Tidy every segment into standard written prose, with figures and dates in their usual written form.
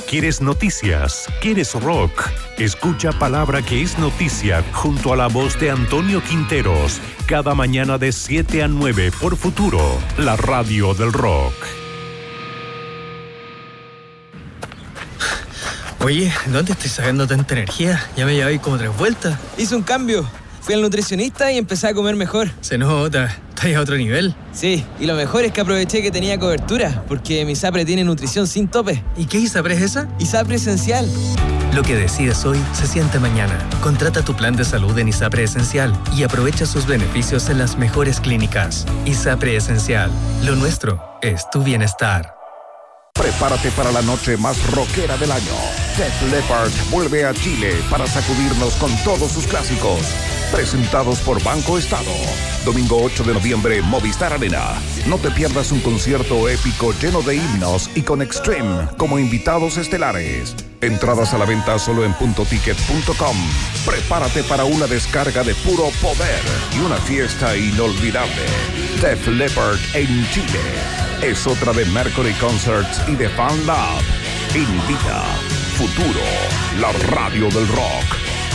¿Quieres noticias? ¿Quieres rock? Escucha Palabra que es noticia junto a la voz de Antonio Quinteros, cada mañana de 7 a 9 por Futuro, la radio del rock. Oye, ¿dónde estoy sacando tanta energía? Ya me llevé como 3 vueltas. Hice un cambio. Fui al nutricionista y empecé a comer mejor. Se nota, estás a otro nivel. Sí, y lo mejor es que aproveché que tenía cobertura, porque mi ISAPRE tiene nutrición sin tope. ¿Y qué ISAPRE es esa? ISAPRE Esencial. Lo que decides hoy se siente mañana. Contrata tu plan de salud en ISAPRE Esencial y aprovecha sus beneficios en las mejores clínicas. ISAPRE Esencial. Lo nuestro es tu bienestar. Prepárate para la noche más rockera del año. Def Leppard vuelve a Chile para sacudirnos con todos sus clásicos. Presentados por Banco Estado. Domingo 8 de noviembre, Movistar Arena. No te pierdas un concierto épico lleno de himnos y con Extreme como invitados estelares. Entradas a la venta solo en puntoticket.com. Prepárate para una descarga de puro poder y una fiesta inolvidable. Def Leppard en Chile. Es otra de Mercury Concerts y de Fan Lab. Invita Futuro, la radio del rock.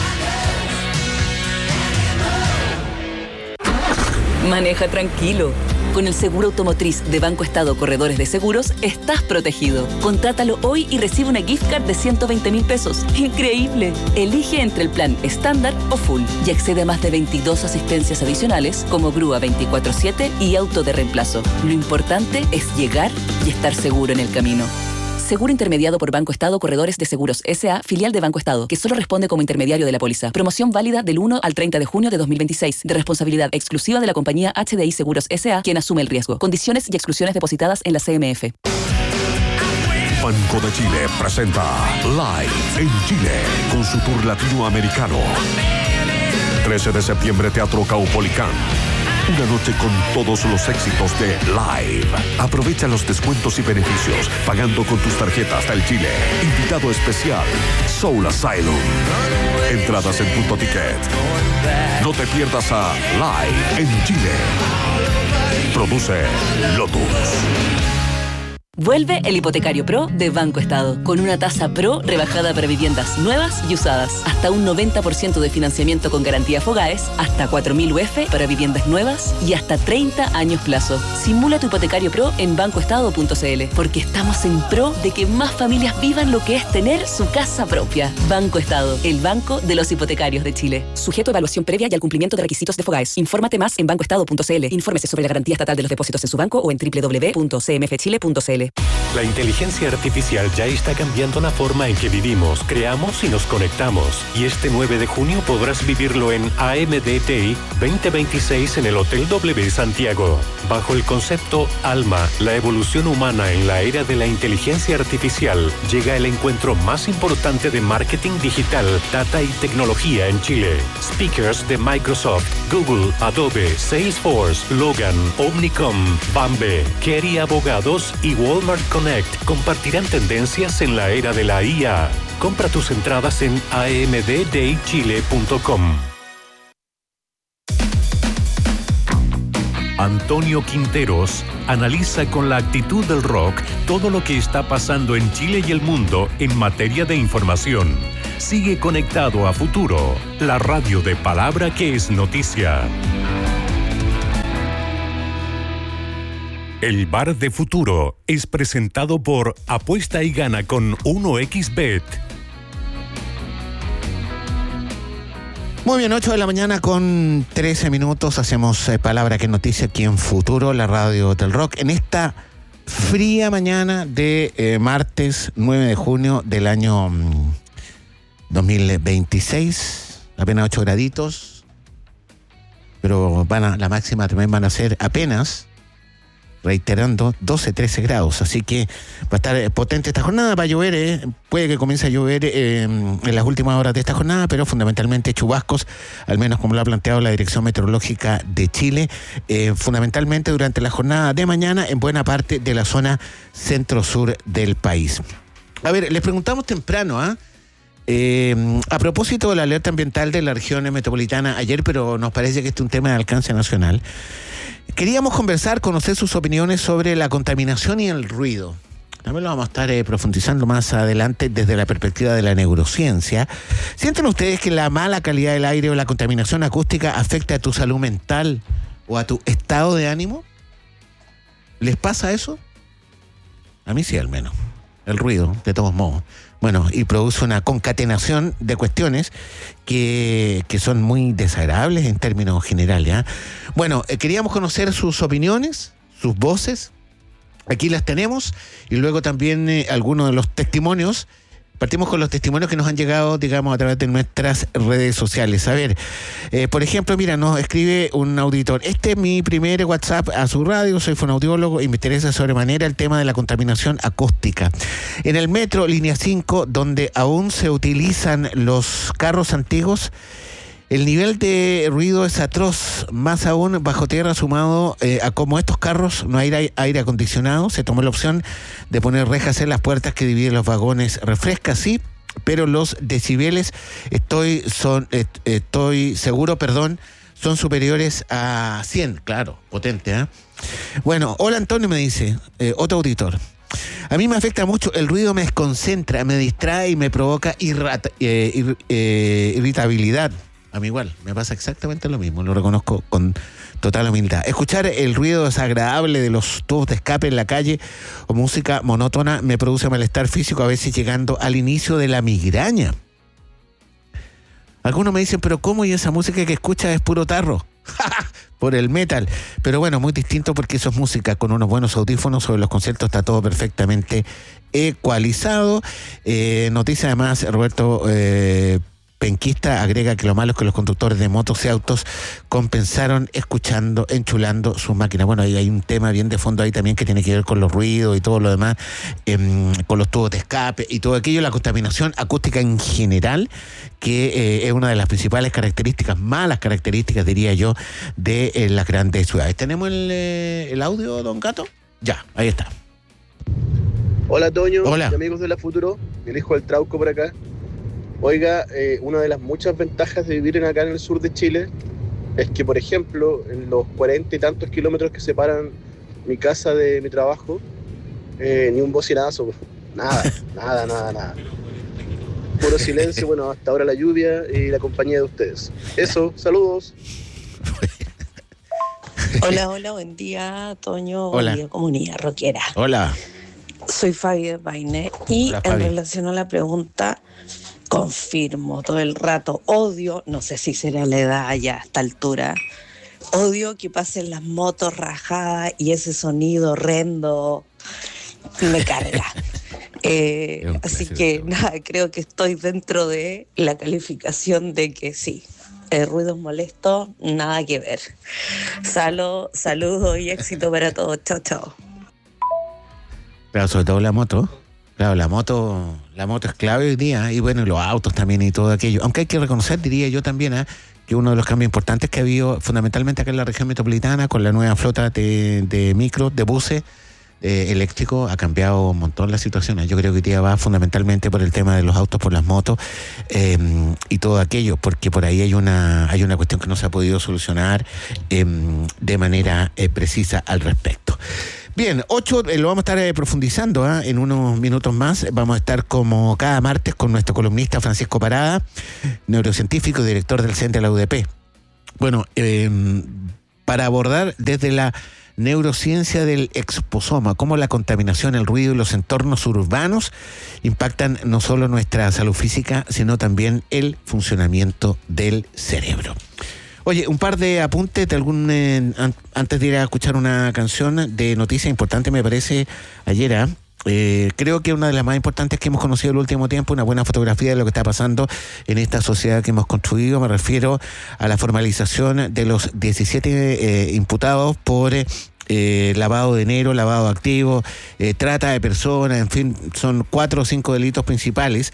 Maneja tranquilo. Con el seguro automotriz de Banco Estado Corredores de Seguros, estás protegido. Contrátalo hoy y recibe una gift card de 120.000 pesos. ¡Increíble! Elige entre el plan estándar o full y accede a más de 22 asistencias adicionales como grúa 24/7 y auto de reemplazo. Lo importante es llegar y estar seguro en el camino. Seguro intermediado por Banco Estado Corredores de Seguros S.A., filial de Banco Estado, que solo responde como intermediario de la póliza. Promoción válida del 1 al 30 de junio de 2026, de responsabilidad exclusiva de la compañía HDI Seguros S.A., quien asume el riesgo. Condiciones y exclusiones depositadas en la CMF. Banco de Chile presenta Live en Chile con su tour latinoamericano. 13 de septiembre, Teatro Caupolicán. Una noche con todos los éxitos de Live. Aprovecha los descuentos y beneficios pagando con tus tarjetas del Chile. Invitado especial, Soul Asylum. Entradas en Punto Ticket. No te pierdas a Live en Chile. Produce Lotus. Vuelve el Hipotecario Pro de Banco Estado, con una tasa Pro rebajada para viviendas nuevas y usadas. Hasta un 90% de financiamiento con garantía Fogaes, hasta 4.000 UF para viviendas nuevas y hasta 30 años plazo. Simula tu Hipotecario Pro en bancoestado.cl, porque estamos en pro de que más familias vivan lo que es tener su casa propia. Banco Estado, el banco de los hipotecarios de Chile. Sujeto a evaluación previa y al cumplimiento de requisitos de Fogaes. Infórmate más en bancoestado.cl. Infórmese sobre la garantía estatal de los depósitos en su banco o en www.cmfchile.cl. La inteligencia artificial ya está cambiando la forma en que vivimos, creamos y nos conectamos. Y este 9 de junio podrás vivirlo en AMDTI 2026 en el Hotel W Santiago. Bajo el concepto Alma, la evolución humana en la era de la inteligencia artificial, llega el encuentro más importante de marketing digital, data y tecnología en Chile. Speakers de Microsoft, Google, Adobe, Salesforce, Logan, Omnicom, Bambe, Kerry Abogados y Walmart Connect compartirán tendencias en la era de la IA. Compra tus entradas en amddaychile.com. Antonio Quinteros analiza con la actitud del rock todo lo que está pasando en Chile y el mundo en materia de información. Sigue conectado a Futuro, la radio de Palabra que es noticia. El Bar de Futuro es presentado por Apuesta y Gana con 1xBet. Muy bien, 8 de la mañana con 13 minutos. Hacemos Palabra que es noticia aquí en Futuro, la radio del rock. En esta fría mañana de martes 9 de junio del año 2026. Apenas 8 graditos. Pero la máxima también van a ser apenas, reiterando, 12-13 grados. Así que va a estar potente esta jornada. Va a llover, puede que comience a llover en las últimas horas de esta jornada, pero fundamentalmente chubascos, al menos como lo ha planteado la Dirección Meteorológica de Chile, fundamentalmente durante la jornada de mañana en buena parte de la zona centro-sur del país. A ver, les preguntamos temprano, a propósito de la alerta ambiental de la región metropolitana ayer, pero nos parece que este es un tema de alcance nacional. Queríamos conversar, conocer sus opiniones sobre la contaminación y el ruido. También lo vamos a estar profundizando más adelante desde la perspectiva de la neurociencia. ¿Sienten ustedes que la mala calidad del aire o la contaminación acústica afecta a tu salud mental o a tu estado de ánimo? ¿Les pasa eso? A mí sí, al menos. El ruido, de todos modos. Bueno, y produce una concatenación de cuestiones que son muy desagradables en términos generales, ¿eh? Bueno, queríamos conocer sus opiniones, sus voces. Aquí las tenemos. Y luego también algunos de los testimonios. Partimos con los testimonios que nos han llegado, digamos, a través de nuestras redes sociales. A ver, por ejemplo, mira, nos escribe un auditor. Este es mi primer WhatsApp a su radio, soy fonoaudiólogo y me interesa sobremanera el tema de la contaminación acústica. En el metro, línea 5, donde aún se utilizan los carros antiguos, el nivel de ruido es atroz, más aún bajo tierra, sumado a como estos carros no hay aire acondicionado. Se tomó la opción de poner rejas en las puertas que dividen los vagones. Refresca, sí, pero los decibeles, estoy seguro, son superiores a 100, claro, potente, ¿eh? Bueno, hola Antonio, me dice, otro auditor. A mí me afecta mucho, el ruido me desconcentra, me distrae y me provoca irritabilidad. A mí igual, me pasa exactamente lo mismo, lo reconozco con total humildad. Escuchar el ruido desagradable de los tubos de escape en la calle o música monótona me produce malestar físico, a veces llegando al inicio de la migraña. Algunos me dicen, pero ¿cómo? Y esa música que escuchas es puro tarro. Por el metal. Pero bueno, muy distinto porque eso es música con unos buenos audífonos. Sobre los conciertos está todo perfectamente ecualizado. Noticia además, Roberto Penquista agrega que lo malo es que los conductores de motos y autos compensaron escuchando, enchulando sus máquinas. Bueno, ahí hay un tema bien de fondo ahí también que tiene que ver con los ruidos y todo lo demás, con los tubos de escape y todo aquello, la contaminación acústica en general, que es una de las principales características, malas características, diría yo, de las grandes ciudades. ¿Tenemos el audio, don Gato? Ya, ahí está. Hola, Toño. Hola. Y amigos de la Futuro, el hijo del Trauco por acá. Oiga, una de las muchas ventajas de vivir acá en el sur de Chile es que, por ejemplo, en los 40 y tantos kilómetros que separan mi casa de mi trabajo, ni un bocinazo, nada. Puro silencio, bueno, hasta ahora la lluvia y la compañía de ustedes. Eso, saludos. Hola, buen día, Toño. Hola. Buen día, comunidad rockera. Hola. Soy Fabi de Paine y Hola, Fabi. en relación a la pregunta, confirmo todo el rato, odio, no sé si será la edad ya a esta altura, odio que pasen las motos rajadas y ese sonido horrendo me carga. Así que nada, creo que estoy dentro de la calificación de que sí, el ruido es molesto, nada que ver. Saludos y éxito para todos. Chao. Claro, sobre todo la moto. Claro, la moto es clave hoy día, y bueno, y los autos también y todo aquello. Aunque hay que reconocer, diría yo también, que uno de los cambios importantes que ha habido fundamentalmente acá en la región metropolitana con la nueva flota de micros, de buses eléctricos, ha cambiado un montón la situación. Yo creo que hoy día va fundamentalmente por el tema de los autos, por las motos y todo aquello, porque por ahí hay una cuestión que no se ha podido solucionar de manera precisa al respecto. Bien, 8, lo vamos a estar profundizando en unos minutos más. Vamos a estar como cada martes con nuestro columnista Francisco Parada, neurocientífico y director del CEN de la UDP. Bueno, para abordar desde la neurociencia del exposoma, cómo la contaminación, el ruido y los entornos urbanos impactan no solo nuestra salud física, sino también el funcionamiento del cerebro. Oye, un par de apuntes de antes de ir a escuchar una canción de noticia importante, me parece, ayer. Creo que una de las más importantes que hemos conocido en el último tiempo, una buena fotografía de lo que está pasando en esta sociedad que hemos construido. Me refiero a la formalización de los 17 imputados por lavado de dinero, lavado de activos, trata de personas, en fin, son 4 o 5 delitos principales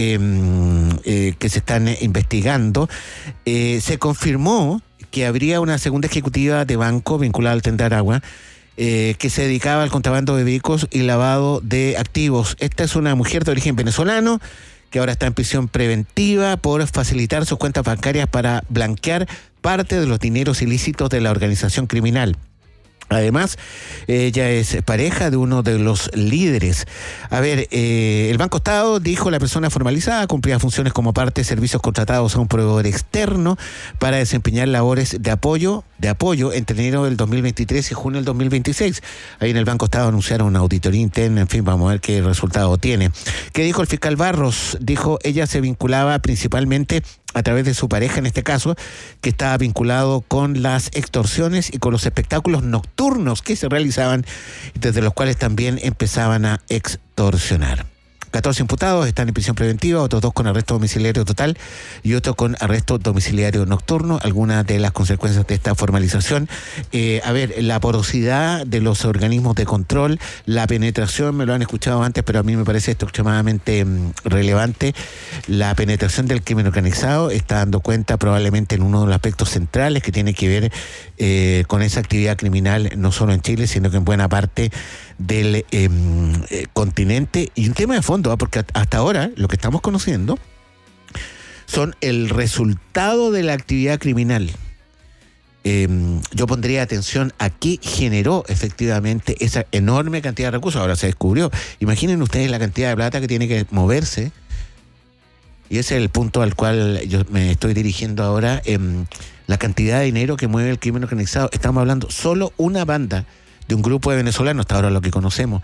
que se están investigando. Se confirmó que habría una segunda ejecutiva de banco vinculada al Tendaragua que se dedicaba al contrabando de vehículos y lavado de activos. Esta es una mujer de origen venezolano que ahora está en prisión preventiva por facilitar sus cuentas bancarias para blanquear parte de los dineros ilícitos de la organización criminal. Además, ella es pareja de uno de los líderes. A ver, el Banco Estado dijo la persona formalizada cumplía funciones como parte de servicios contratados a un proveedor externo para desempeñar labores de apoyo entre enero del 2023 y junio del 2026. Ahí en el Banco Estado anunciaron una auditoría interna, en fin, vamos a ver qué resultado tiene. ¿Qué dijo el fiscal Barros? Dijo, ella se vinculaba principalmente a través de su pareja, en este caso, que estaba vinculado con las extorsiones y con los espectáculos nocturnos que se realizaban, desde los cuales también empezaban a extorsionar. 14 imputados están en prisión preventiva, otros 2 con arresto domiciliario total y otro con arresto domiciliario nocturno. Algunas de las consecuencias de esta formalización, la porosidad de los organismos de control, la penetración, me lo han escuchado antes, pero a mí me parece esto extremadamente relevante. La penetración del crimen organizado está dando cuenta probablemente en uno de los aspectos centrales que tiene que ver con esa actividad criminal, no solo en Chile, sino que en buena parte del continente. Y un tema de fondo, porque hasta ahora lo que estamos conociendo son el resultado de la actividad criminal. Yo pondría atención a qué generó efectivamente esa enorme cantidad de recursos. Ahora se descubrió. Imaginen ustedes la cantidad de plata que tiene que moverse, y ese es el punto al cual yo me estoy dirigiendo ahora. La cantidad de dinero que mueve el crimen organizado. Estamos hablando solo una banda de un grupo de venezolanos, hasta ahora lo que conocemos,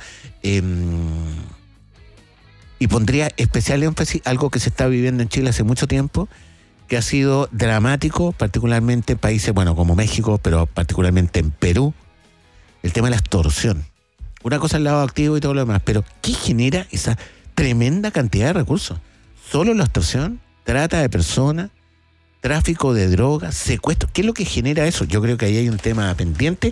y pondría especial énfasis algo que se está viviendo en Chile hace mucho tiempo, que ha sido dramático, particularmente en países, como México, pero particularmente en Perú, el tema de la extorsión. Una cosa es el lado activo y todo lo demás, pero ¿qué genera esa tremenda cantidad de recursos? Solo la extorsión, trata de personas, tráfico de drogas, secuestro. ¿Qué es lo que genera eso? Yo creo que ahí hay un tema pendiente.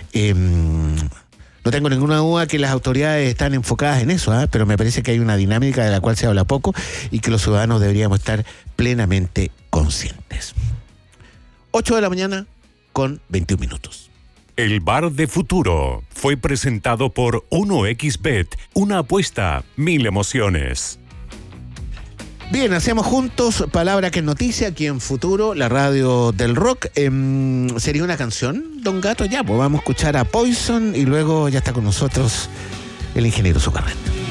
No tengo ninguna duda que las autoridades están enfocadas en eso, pero me parece que hay una dinámica de la cual se habla poco y que los ciudadanos deberíamos estar plenamente conscientes. 8 de la mañana con 21 minutos. El Bar de Futuro fue presentado por 1xBet, una apuesta, 1000 emociones. Bien, hacemos juntos Palabra que es Noticia aquí en Futuro, la radio del rock. ¿Sería una canción, Don Gato? Ya, pues vamos a escuchar a Poison y luego ya está con nosotros el ingeniero Socarreta.